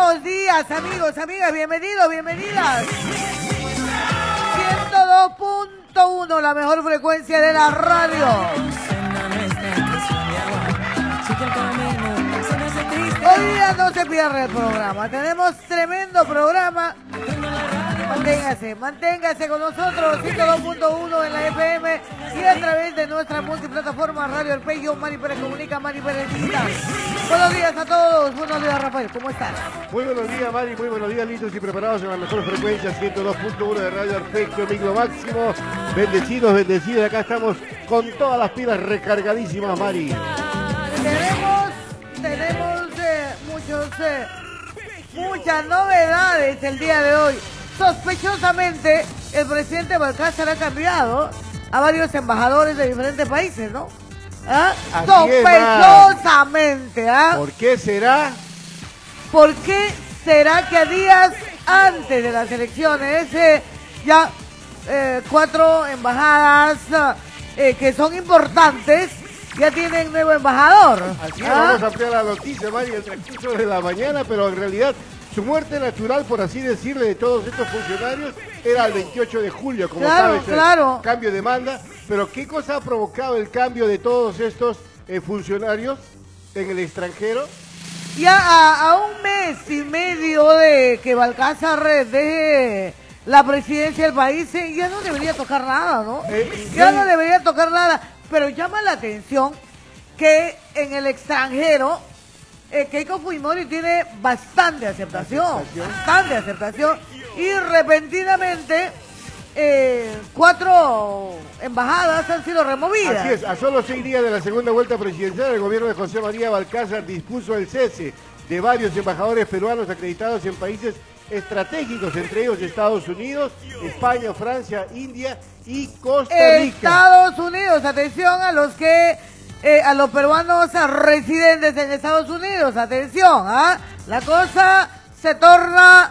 buenos días, amigos, amigas, bienvenidos, bienvenidas. 102.1, la mejor frecuencia de la radio. Hoy día no se pierde el programa, tenemos tremendo programa. Manténgase con nosotros, 102.1 en la FM y a través de nuestra multiplataforma Radio El Peyo, Mari Pérez Comunica, Mari Pérez Digital. Buenos días a todos, buenos días Rafael, ¿cómo estás? Muy buenos días Mari, muy buenos días, listos y preparados en la mejor frecuencia, 102.1 de Radio El Peyo, micro máximo, bendecidos, bendecidos, acá estamos con todas las pilas recargadísimas Mari. Tenemos muchas novedades el día de hoy. Sospechosamente, el presidente Balcázar ha cambiado a varios embajadores de diferentes países, ¿no? ¿Ah? Sospechosamente, ¿ah? ¿Por qué será? ¿Por qué será que a días antes de las elecciones ya 4 embajadas que son importantes ya tienen nuevo embajador? Así es, vamos a ampliar la noticia, Mari, el transcurso de la mañana, pero en realidad su muerte natural, por así decirle, de todos estos funcionarios era el 28 de julio, como sabes, claro. Cambio de manda. Pero ¿qué cosa ha provocado el cambio de todos estos funcionarios en el extranjero? Ya a un mes y medio de que Balcázar deje la presidencia del país, ya no debería tocar nada, ¿no? Ya no debería tocar nada, pero llama la atención que en el extranjero Keiko Fujimori tiene bastante aceptación, y repentinamente 4 embajadas han sido removidas. Así es, a solo 6 días de la segunda vuelta presidencial, el gobierno de José María Balcázar dispuso el cese de varios embajadores peruanos acreditados en países estratégicos, entre ellos Estados Unidos, España, Francia, India y Costa Rica. Estados Unidos, atención a los peruanos residentes en Estados Unidos, atención, la cosa se torna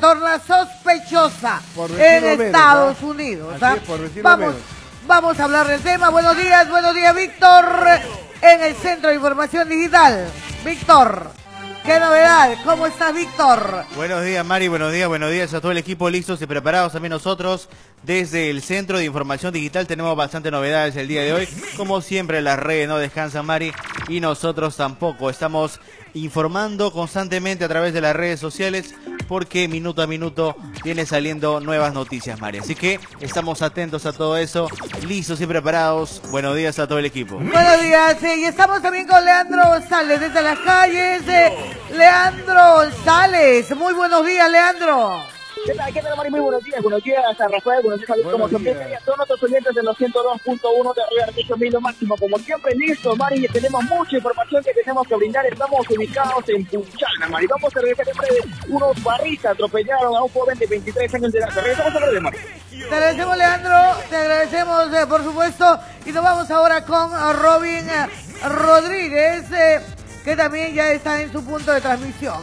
sospechosa en Estados Unidos. Vamos a hablar del tema. Buenos días, Víctor, en el Centro de Información Digital. Víctor, ¿qué novedad? ¿Cómo estás, Víctor? Buenos días, Mari, buenos días a todo el equipo, listos y preparados también nosotros. Desde el Centro de Información Digital tenemos bastantes novedades el día de hoy. Como siempre, las redes no descansan, Mari, y nosotros tampoco. Estamos informando constantemente a través de las redes sociales porque minuto a minuto viene saliendo nuevas noticias, Mari. Así que estamos atentos a todo eso, listos y preparados. Buenos días a todo el equipo. Buenos días, y estamos también con Leandro González desde las calles. Leandro González, muy buenos días, Leandro. ¿Qué tal, Mari? Muy buenos días a Rafael, buenos días a Luis, como siempre, y a todos nuestros oyentes de los 102.1 de Radio Artecho Milo Máximo, como siempre, listo, Mari, y tenemos mucha información que tenemos que brindar. Estamos ubicados en Punchana, Mari. Vamos a regresar en breve. Unos barristas atropellaron a un joven de 23 años de edad. Regresamos a breve, Mari. Te agradecemos, Leandro, te agradecemos, por supuesto, y nos vamos ahora con Robin Rodríguez, que también ya está en su punto de transmisión,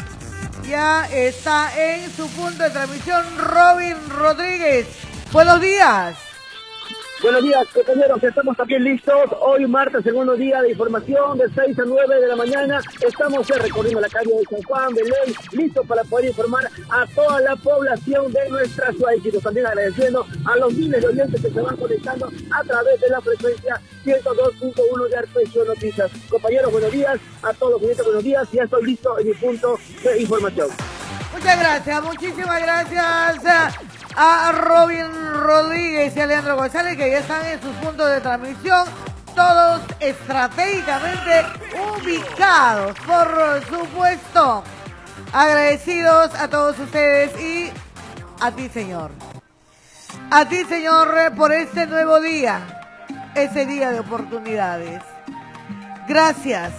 Ya está en su punto de transmisión Robin Rodríguez. Buenos días. Buenos días, compañeros, estamos también listos. Hoy martes, segundo día de información, de 6 a 9 de la mañana. Estamos recorriendo la calle de San Juan, Belén, listos para poder informar a toda la población de nuestra ciudad. Y también agradeciendo a los miles de oyentes que se van conectando a través de la frecuencia 102.1 de Arpecho Noticias. Compañeros, buenos días. A todos los oyentes, buenos días. Ya estoy listo en mi punto de información. Muchas gracias, muchísimas gracias a Robin Rodríguez y a Leandro González, que ya están en sus puntos de transmisión, todos estratégicamente ubicados, por supuesto. Agradecidos a todos ustedes y a ti, señor. A ti, señor, por este nuevo día, ese día de oportunidades. Gracias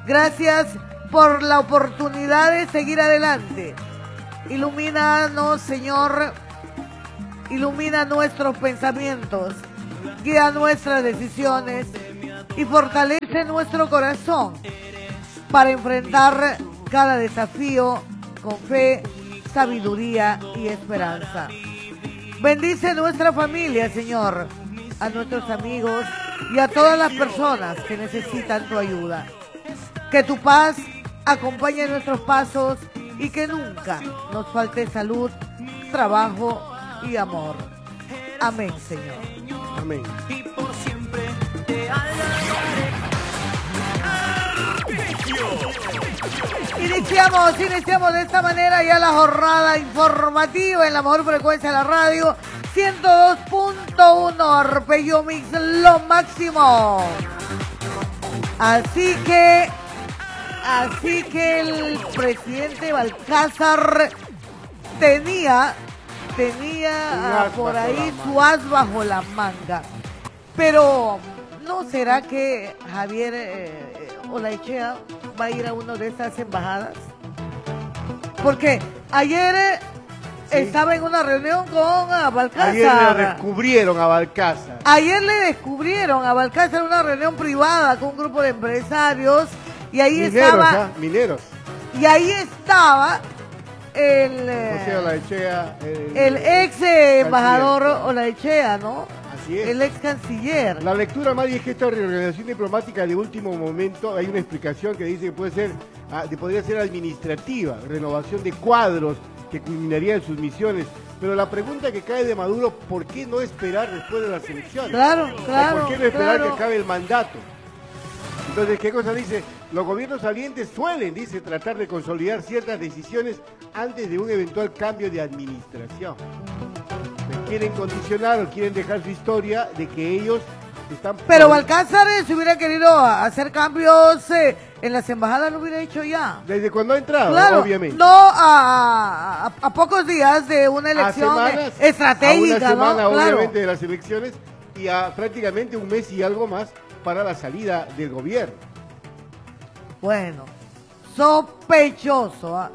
por la oportunidad de seguir adelante. Ilumínanos, Señor. Ilumina nuestros pensamientos, guía nuestras decisiones y fortalece nuestro corazón para enfrentar cada desafío con fe, sabiduría y esperanza. Bendice nuestra familia, Señor, a nuestros amigos y a todas las personas que necesitan tu ayuda. Que tu paz acompañe nuestros pasos y que nunca nos falte salud, trabajo y amor. Amén, Señor. Amén. Y por siempre te alabaré. Iniciamos de esta manera ya la jornada informativa en la mejor frecuencia de la radio, 102.1 Arpegio Mix, lo máximo. Así que el presidente Balcázar tenía por ahí su as bajo la manga. Pero ¿no será que Javier Olaechea va a ir a una de estas embajadas? Porque ayer estaba en una reunión con Balcázar. Ayer le descubrieron a Balcázar. Ayer le descubrieron a Balcázar una reunión privada con un grupo de empresarios y ahí Mineros. Y ahí estaba José Olaechea, el ex embajador Olaechea, ¿no? Así es. El ex canciller. La lectura, Mari, es que esta reorganización diplomática de último momento, hay una explicación que dice que podría ser administrativa, renovación de cuadros que culminaría en sus misiones. Pero la pregunta que cae de Maduro, ¿por qué no esperar después de las elecciones? Claro. ¿Por qué no esperar que acabe el mandato? Entonces, ¿qué cosa dice? Los gobiernos salientes suelen, dice, tratar de consolidar ciertas decisiones antes de un eventual cambio de administración. Quieren condicionar o quieren dejar su historia de que ellos están... Pero Balcázar, si hubiera querido hacer cambios en las embajadas, lo hubiera hecho ya. Desde cuando ha entrado, claro, obviamente. No a pocos días de una elección estratégica, a una semana, ¿no? obviamente, Claro. de las elecciones y a prácticamente un mes y algo más para la salida del gobierno. Bueno, sospechoso.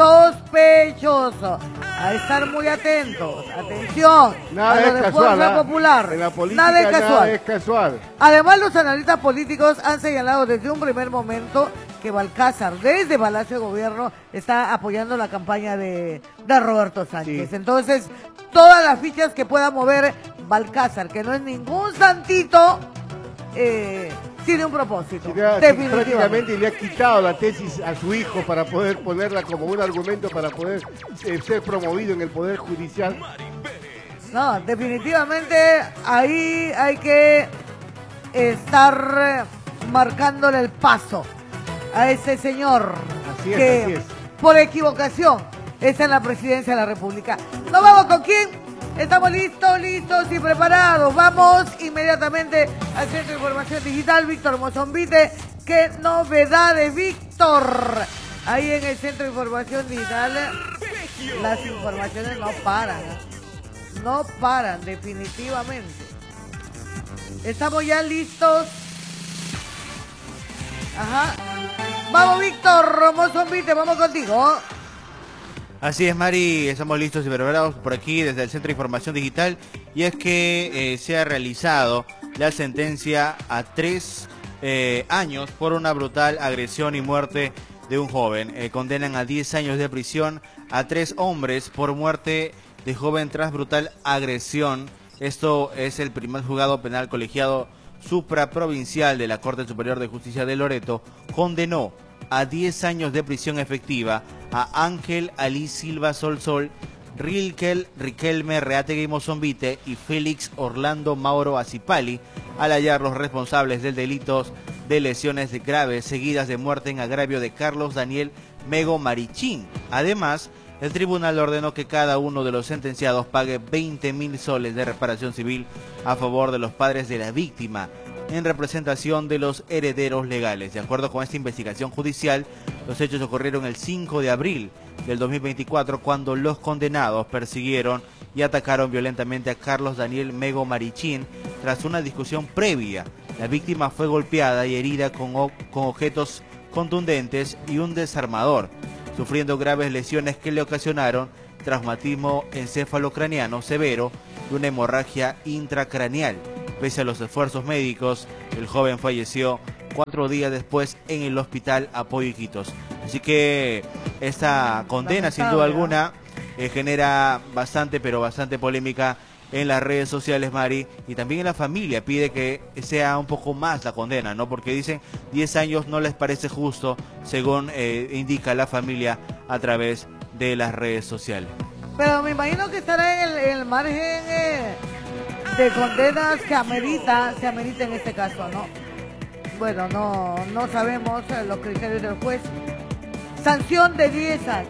A estar muy atentos. Atención. Nada a lo es de casual. Fuerza Popular. En la política nada es casual. Además, los analistas políticos han señalado desde un primer momento que Balcázar, desde Palacio de Gobierno, está apoyando la campaña de Roberto Sánchez. Sí. Entonces, todas las fichas que pueda mover Balcázar, que no es ningún santito, tiene un propósito. Prácticamente le ha quitado la tesis a su hijo para poder ponerla como un argumento para poder ser promovido en el Poder Judicial. No, definitivamente ahí hay que estar marcándole el paso a ese señor Así que es. por equivocación está en la presidencia de la República. ¿Nos vamos con quién? Estamos listos y preparados. Vamos inmediatamente al Centro de Información Digital, Víctor Mozonvite. ¡Qué novedades, Víctor! Ahí en el Centro de Información Digital, las informaciones no paran, definitivamente. Estamos ya listos. Ajá. Vamos, Víctor Mozonvite, vamos contigo. Así es, Mari, estamos listos y preparados por aquí desde el Centro de Información Digital, y es que se ha realizado la sentencia a 3 años por una brutal agresión y muerte de un joven. Condenan a 10 años de prisión a 3 hombres por muerte de joven tras brutal agresión. Esto es el primer juzgado penal colegiado supraprovincial de la Corte Superior de Justicia de Loreto. Condenó a 10 años de prisión efectiva a Ángel Ali Silva Solsol, Riquelme Reategui Mozonvite y Félix Orlando Mauro Acipali al hallar los responsables del delito de lesiones graves seguidas de muerte en agravio de Carlos Daniel Mego Marichín. Además, el tribunal ordenó que cada uno de los sentenciados pague 20.000 soles de reparación civil a favor de los padres de la víctima, en representación de los herederos legales. De acuerdo con esta investigación judicial, los hechos ocurrieron el 5 de abril del 2024, cuando los condenados persiguieron y atacaron violentamente a Carlos Daniel Mego Marichín tras una discusión previa. La víctima fue golpeada y herida con objetos contundentes y un desarmador, sufriendo graves lesiones que le ocasionaron traumatismo encefalocraniano severo y una hemorragia intracraneal. Pese a los esfuerzos médicos, el joven falleció 4 días después en el hospital Apoyo Iquitos. Así que esta condena, sin duda alguna, genera bastante polémica en las redes sociales, Mari, y también en la familia pide que sea un poco más la condena, ¿no? Porque dicen 10 años no les parece justo, según indica la familia, a través de las redes sociales. Pero me imagino que estará en el margen de condenas que se amerita en este caso, ¿no? Bueno, no sabemos los criterios del juez. Sanción de 10 años.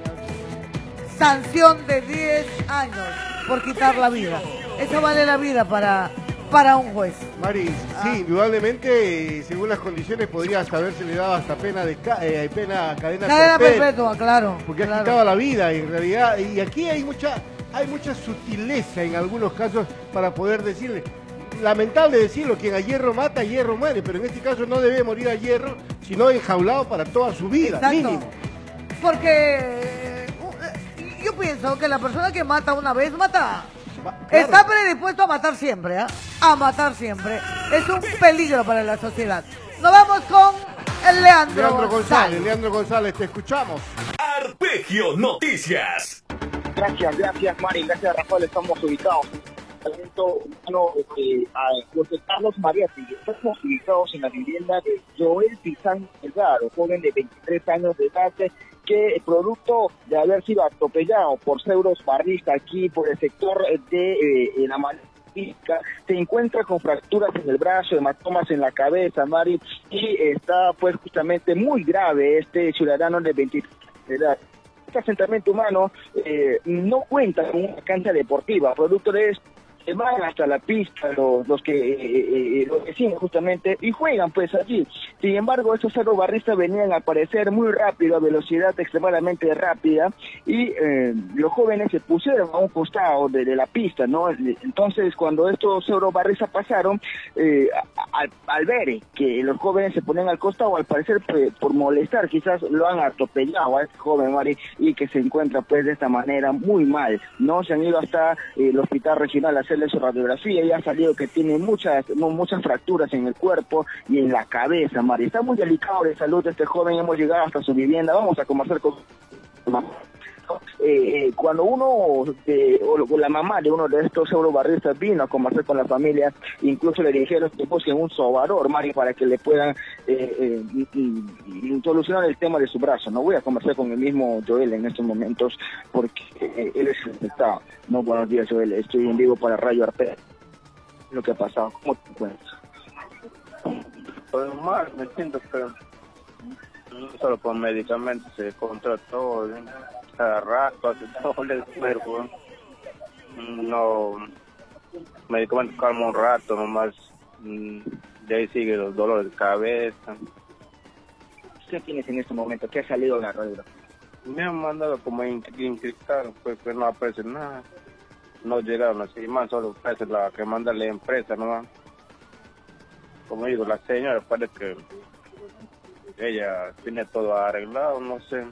Sanción de 10 años por quitar la vida. Eso vale la vida para un juez. Mari, sí, indudablemente, según las condiciones, podría hasta habérsele dado hasta pena cadena perpetua, claro. Porque claro. quitaba la vida, en realidad. Y aquí hay mucha sutileza en algunos casos para poder decirle. Lamentable decirlo, quien a hierro mata, a hierro muere, pero en este caso no debe morir a hierro, sino enjaulado para toda su vida, exacto. mínimo. Porque yo pienso que la persona que mata una vez, mata. Claro. Está predispuesto a matar siempre, ¿eh? A matar siempre. Es un peligro para la sociedad. Nos vamos con el Leandro González. Leandro González, te escuchamos. Arpegio Noticias. Gracias Mari, gracias Rafael, estamos ubicados. Talento humano José Carlos Mariatti. Estamos ubicados en la vivienda de Joel Pizán Delgado, joven de 23 años de edad, que producto de haber sido atropellado por pseudos barristas aquí por el sector de la Malítica, se encuentra con fracturas en el brazo, hematomas en la cabeza, Mari, y está pues justamente muy grave este ciudadano de 23 de edad. Este asentamiento humano no cuenta con una cancha deportiva, producto de esto se van hasta la pista los vecinos justamente y juegan pues allí. Sin embargo, estos barristas venían a aparecer muy rápido, a velocidad extremadamente rápida, y los jóvenes se pusieron a un costado de la pista, ¿no? Entonces, cuando estos barristas pasaron, al ver que los jóvenes se ponen al costado, al parecer por molestar, quizás lo han atropellado a este joven, Mari, y que se encuentra pues de esta manera muy mal, ¿no? Se han ido hasta el hospital regional a hacerle su radiografía y ha salido que tiene muchas fracturas en el cuerpo y en la cabeza, Mari. Está muy delicado de salud este joven, hemos llegado hasta su vivienda, vamos a conversar con cuando uno o la mamá de uno de estos eurobarristas vino a conversar con la familia, incluso le dijeron que busquen un sobador, Mari, para que le puedan solucionar el tema de su brazo. No voy a conversar con el mismo Joel en estos momentos porque él es afectado. No, buenos días, Joel, estoy en vivo para Radio Arpegio. Lo que ha pasado, ¿cómo te encuentras? Pues mal, me siento que solo con medicamentos se controla todo, cada rato hace todo el cuerpo. No, medicamentos calma un rato nomás, de ahí sigue los dolores de cabeza. ¿Qué tienes en este momento? ¿Qué ha salido en la radio? Me han mandado como incriptar, pues que no aparece nada. No llegaron así más, solo aparece la que manda la empresa nomás. Como digo, la señora parece que ella tiene todo arreglado, no sé.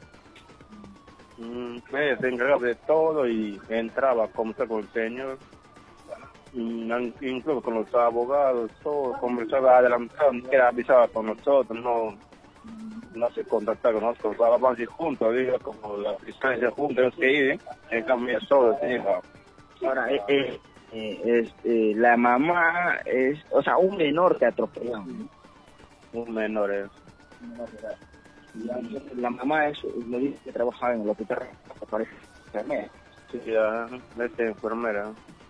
Ella se encargaba de todo y entraba a conversar con el señor, incluso con los abogados, todo, conversaba adelantado, era avisaba con nosotros, no se contactaba con nosotros, vamos a ir juntos, digo, como la fiscalía juntos, que ir, en cambio solo, digo. Ahora, la mamá es, o sea, un menor que atropelló. Un menor es. La mamá me dice que trabajaba en el hospital, parece enfermera. Sí, ya, es enfermera.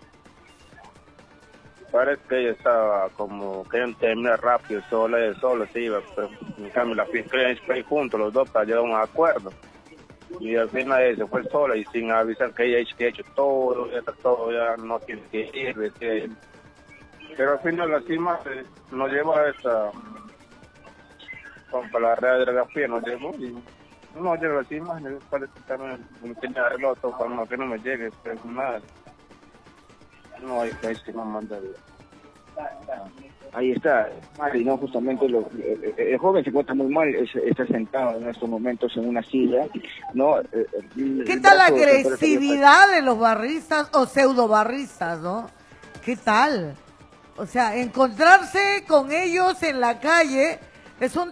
Parece que ella estaba como queriendo terminar rápido, solo se iba, pero en cambio la fiscalía está ahí juntos, los dos, para llegar a un acuerdo. Y al final ella se fue sola y sin avisar que ella ha hecho todo, ya no tiene que ir, pero al final la cima nos llevó a esta, para la radiografía nos llevó y no llegó a las imágenes, parece que también me tenía arreglado todo para que no me llegue, pero nada. No hay país que no manda. Ahí está, Mari, ¿no? Justamente el joven se encuentra muy mal, está sentado en estos momentos en una silla, ¿no? ¿Qué tal la agresividad de los barristas o pseudo-barristas, no? ¿Qué tal? O sea, encontrarse con ellos en la calle es un